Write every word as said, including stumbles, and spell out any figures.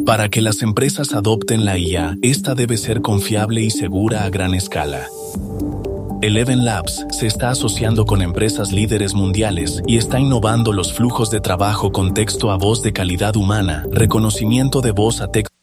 Para que las empresas adopten la I A, esta debe ser confiable y segura a gran escala. Eleven Labs se está asociando con empresas líderes mundiales y está innovando los flujos de trabajo con texto a voz de calidad humana, reconocimiento de voz a texto